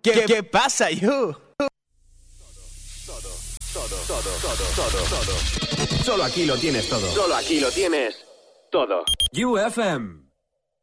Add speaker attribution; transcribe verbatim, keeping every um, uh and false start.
Speaker 1: ¿Qué, qué pasa, you?
Speaker 2: Todo, todo, todo, todo, todo, todo. Solo aquí lo tienes todo. Solo aquí lo tienes todo.
Speaker 3: U F M.